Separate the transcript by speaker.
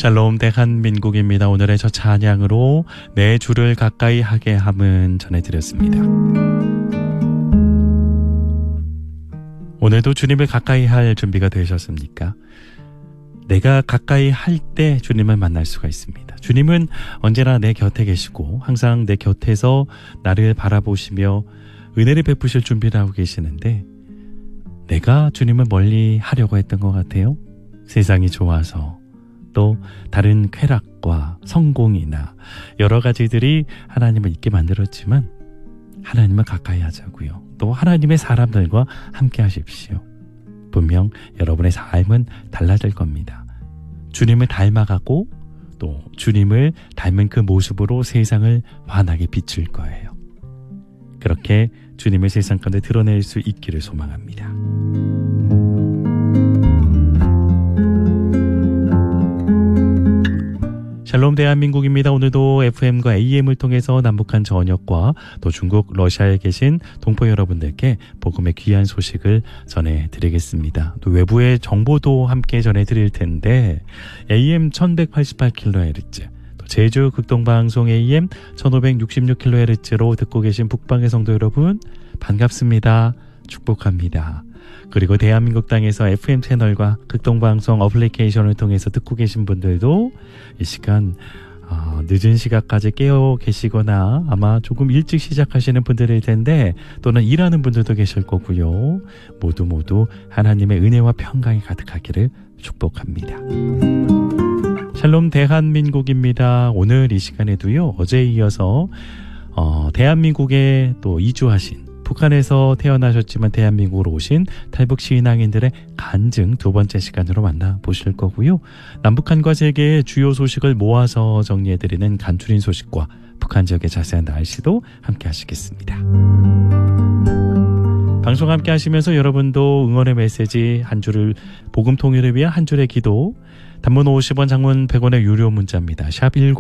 Speaker 1: 샬롬 대한민국입니다. 오늘의 첫 찬양으로 내 주를 가까이 하게 함은 전해드렸습니다. 오늘도 주님을 가까이 할 준비가 되셨습니까? 내가 가까이 할 때 주님을 만날 수가 있습니다. 주님은 언제나 내 곁에 계시고 항상 내 곁에서 나를 바라보시며 은혜를 베푸실 준비를 하고 계시는데 내가 주님을 멀리 하려고 했던 것 같아요. 세상이 좋아서 또 다른 쾌락과 성공이나 여러 가지들이 하나님을 잊게 만들었지만 하나님을 가까이 하자고요. 또 하나님의 사람들과 함께 하십시오. 분명 여러분의 삶은 달라질 겁니다. 주님을 닮아가고 또 주님을 닮은 그 모습으로 세상을 환하게 비출 거예요. 그렇게 주님의 세상 가운데 드러낼 수 있기를 소망합니다. 샬롬 대한민국입니다. 오늘도 FM과 AM을 통해서 남북한 전역과 또 중국, 러시아에 계신 동포 여러분들께 복음의 귀한 소식을 전해드리겠습니다. 또 외부의 정보도 함께 전해드릴 텐데 AM 1188kHz, 또 제주 극동방송 AM 1566kHz로 듣고 계신 북방의 성도 여러분 반갑습니다. 축복합니다. 그리고 대한민국 땅에서 FM 채널과 극동방송 어플리케이션을 통해서 듣고 계신 분들도 이 시간 늦은 시간까지 깨어 계시거나 아마 조금 일찍 시작하시는 분들일 텐데 또는 일하는 분들도 계실 거고요. 모두 하나님의 은혜와 평강이 가득하기를 축복합니다. 샬롬 대한민국입니다. 오늘 이 시간에도요. 어제에 이어서 대한민국에 또 이주하신 북한에서 태어나셨지만 대한민국으로 오신 탈북 신앙인들의 간증 두 번째 시간으로 만나보실 거고요. 남북한과 세계의 주요 소식을 모아서 정리해드리는 간추린 소식과 북한 지역의 자세한 날씨도 함께 하시겠습니다. 방송 함께 하시면서 여러분도 응원의 메시지 한 줄을 복음 통일을 위한 한 줄의 기도 단문 50원 장문 100원의 유료 문자입니다. 샵